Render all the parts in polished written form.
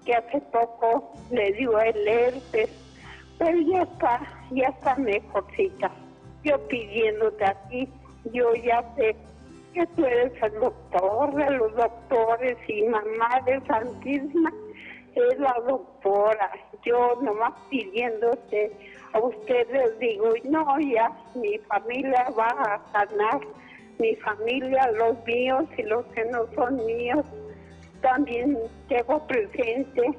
que hace poco le dio el herpes, pero ya está mejorcita. Yo pidiéndote a ti, yo ya sé que tú eres el doctor de los doctores y mamá de Santísima es la doctora. Yo nomás pidiéndote a ustedes digo, no, ya mi familia va a sanar, mi familia, los míos y los que no son míos. También tengo presente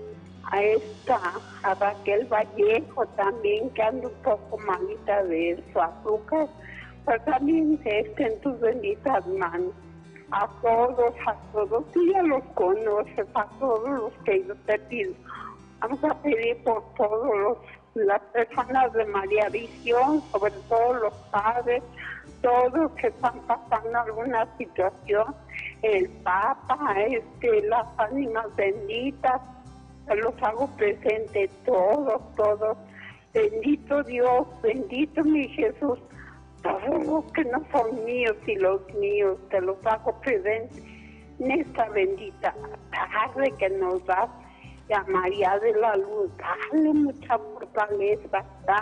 a Raquel Vallejo también, que anda un poco malita de su azúcar, pero también en tus benditas manos. A todos, tú ya los conoces, a todos los que yo te pido. Vamos a pedir por todos las personas de María Visión, sobre todo los padres, todos que están pasando alguna situación, el Papa, las ánimas benditas, los hago presente todos. Bendito Dios, bendito mi Jesús, todos los que no son míos y los míos, te los hago presente en esta bendita tarde que nos das. Y a María de la Luz, dale mucha fortaleza,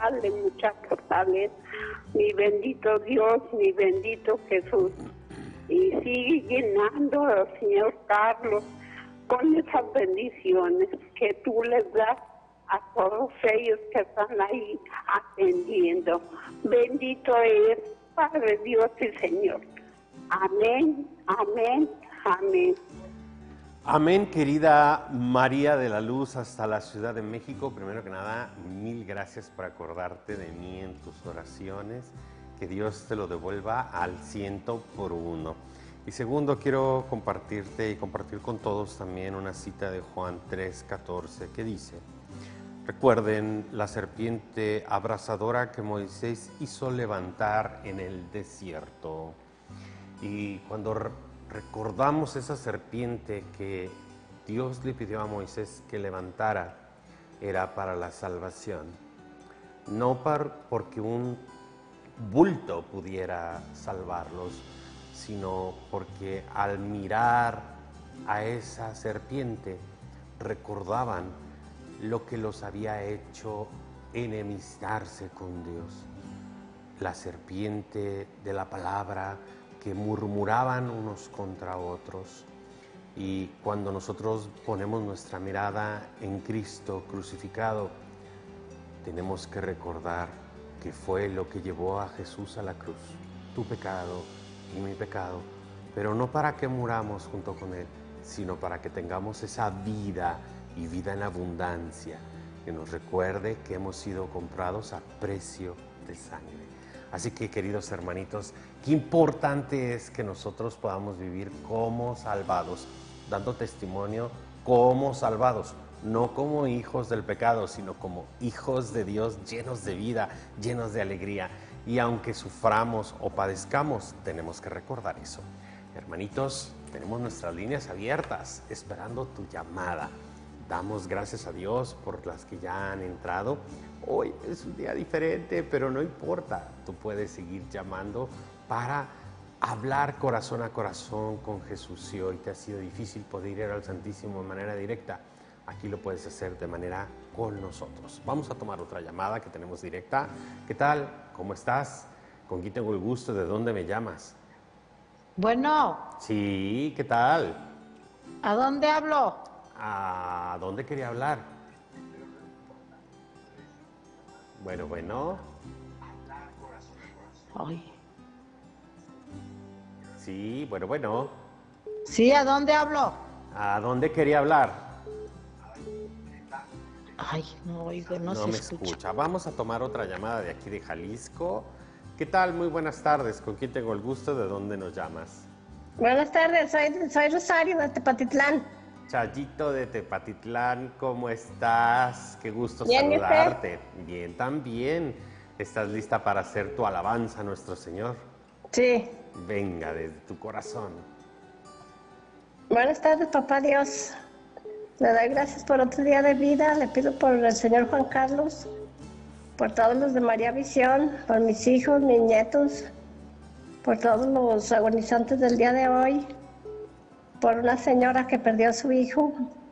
mi bendito Dios, mi bendito Jesús. Y sigue llenando al señor Carlos con esas bendiciones que tú les das a todos ellos que están ahí atendiendo. Bendito es Padre Dios y Señor. Amén, amén, amén. Amén, querida María de la Luz, hasta la Ciudad de México. Primero que nada, mil gracias por acordarte de mí en tus oraciones. Que Dios te lo devuelva al 100%. Y segundo, quiero compartirte y compartir con todos también una cita de Juan 3:14 que dice: recuerden la serpiente abrasadora que Moisés hizo levantar en el desierto. Y cuando recordamos esa serpiente que Dios le pidió a Moisés que levantara, era para la salvación. No porque un bulto pudiera salvarlos, sino porque al mirar a esa serpiente recordaban lo que los había hecho enemistarse con Dios. La serpiente de la palabra que murmuraban unos contra otros. Y cuando nosotros ponemos nuestra mirada en Cristo crucificado, tenemos que recordar que fue lo que llevó a Jesús a la cruz, tu pecado y mi pecado, pero no para que muramos junto con Él, sino para que tengamos esa vida y vida en abundancia, que nos recuerde que hemos sido comprados a precio de sangre. Así que, queridos hermanitos, qué importante es que nosotros podamos vivir como salvados, dando testimonio como salvados, no como hijos del pecado, sino como hijos de Dios, llenos de vida, llenos de alegría. Y aunque suframos o padezcamos, tenemos que recordar eso. Hermanitos, tenemos nuestras líneas abiertas, esperando tu llamada. Damos gracias a Dios por las que ya han entrado. Hoy es un día diferente, pero no importa. Tú puedes seguir llamando para hablar corazón a corazón con Jesús. Si hoy te ha sido difícil poder ir al Santísimo de manera directa, aquí lo puedes hacer de manera con nosotros. Vamos a tomar otra llamada que tenemos directa. ¿Qué tal? ¿Cómo estás? ¿Con quién tengo el gusto? ¿De dónde me llamas? Bueno. Sí, ¿qué tal? ¿A dónde hablo? ¿A dónde quería hablar? Bueno. Ay. Sí, bueno. Sí, ¿a dónde hablo? ¿A dónde quería hablar? Ay, no oigo, no se me escucha. escucha. Vamos a tomar otra llamada de aquí de Jalisco. ¿Qué tal? Muy buenas tardes. ¿Con quién tengo el gusto? ¿De dónde nos llamas? Buenas tardes, soy Rosario de Tepatitlán. Chayito de Tepatitlán, ¿cómo estás? Qué gusto Bien, saludarte. Bien, también. ¿Estás lista para hacer tu alabanza a nuestro Señor? Sí. Venga, desde tu corazón. Buenas tardes, papá Dios. Le doy gracias por otro día de vida. Le pido por el señor Juan Carlos, por todos los de María Visión, por mis hijos, mis nietos, por todos los agonizantes del día de hoy, por una señora que perdió a su hijo,